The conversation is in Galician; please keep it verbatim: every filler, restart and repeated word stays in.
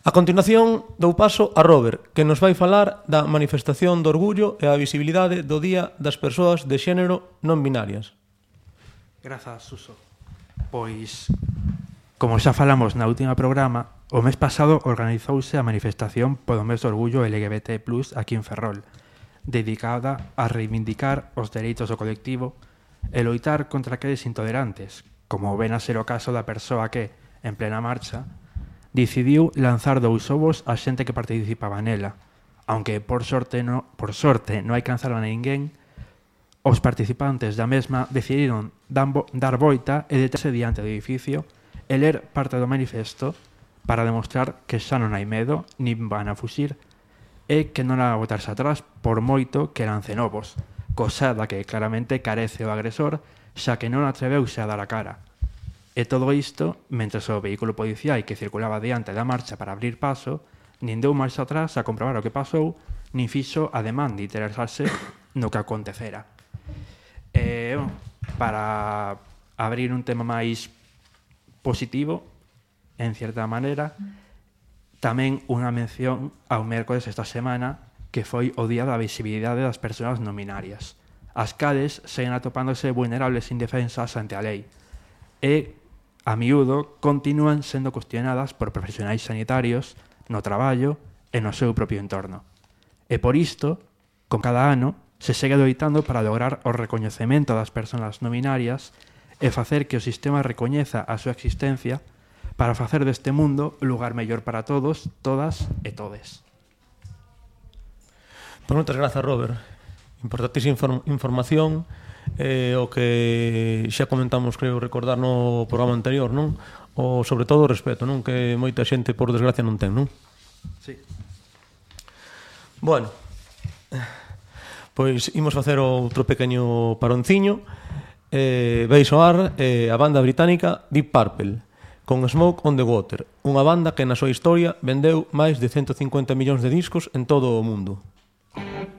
A continuación, dou paso a Robert, que nos vai falar da manifestación do orgullo e a visibilidade do Día das Persoas de Xénero non binarias. Grazas, Suso. Pois, como xa falamos na última programa, o mes pasado organizouse a manifestación polo mes do orgullo L G B T plus, aquí en Ferrol, dedicada a reivindicar os dereitos do colectivo e loitar contra aqueles intolerantes, como ven a ser o caso da persoa que, en plena marcha, decidiu lanzar dous ovos a xente que participaba nela. Aunque, por sorte, no, por sorte non alcanzaron a ninguén, os participantes da mesma decidiron dar boita e deterse diante do edificio e ler parte do manifesto para demostrar que xa non hai medo, nin van a fuxir, e que non a botarse atrás por moito que lancen ovos, cosa da que claramente carece o agresor, xa que non atreveuse a dar a cara. E todo isto, mentres o vehículo policial que circulaba diante da marcha para abrir paso, nin deu marcha atrás a comprobar o que pasou, nin fixo ademán de interesarse no que acontecera. E, para abrir un tema máis positivo, en cierta maneira, tamén unha mención ao mércores esta semana, que foi o Día da Visibilidade das Persoas Non Binarias. As cales seguen atopándose vulnerables e indefensas ante a lei, e, a miúdo, continúan sendo cuestionadas por profesionais sanitarios no traballo e no seu propio entorno. E por isto, con cada ano, se segue loitando para lograr o recoñecemento das persoas non binarias e facer que o sistema recoñeza a súa existencia para facer deste mundo un lugar mellor para todos, todas e todes. Pois moitas grazas, Robert. Importantísima inform- información. Eh, o que xa comentamos, creo recordar no programa anterior, non? O sobre todo o respeto, non? Que moita xente, por desgracia, non ten, non? Sí. Bueno, pois imos facer outro pequeño paronciño. Eh, vai soar eh, a banda británica Deep Purple con Smoke on the Water, unha banda que na súa historia vendeu máis de ciento cincuenta millóns de discos en todo o mundo.